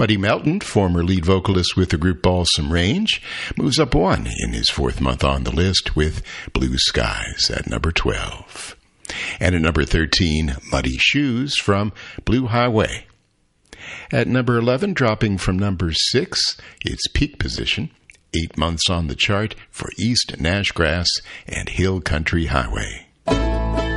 Buddy Melton, former lead vocalist with the group Balsam Range, moves up one in his fourth month on the list with Blue Skies at number 12. And at number 13, Muddy Shoes from Blue Highway. At number 11, dropping from number 6, its peak position, 8 months on the chart for East Nashgrass and Hill Country Highway.